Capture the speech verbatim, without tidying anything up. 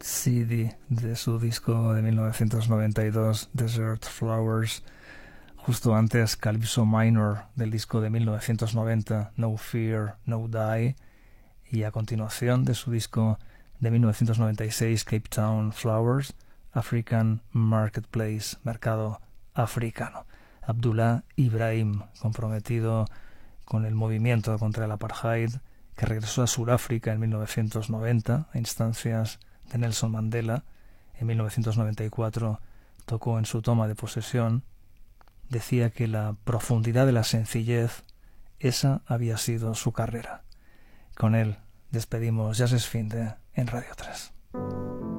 C D de su disco de mil novecientos noventa y dos, Desert Flowers. Justo antes, Calypso Minor del disco de mil novecientos noventa, No Fear, No Die. Y a continuación de su disco de mil novecientos noventa y seis, Cape Town Flowers, African Marketplace, mercado africano. Abdullah Ibrahim, comprometido con el movimiento contra el apartheid, que regresó a Sudáfrica en mil novecientos noventa a instancias de Nelson Mandela. En mil novecientos noventa y cuatro tocó en su toma de posesión. Decía que la profundidad de la sencillez, esa había sido su carrera. Con él despedimos Jazz es Finde en Radio tres.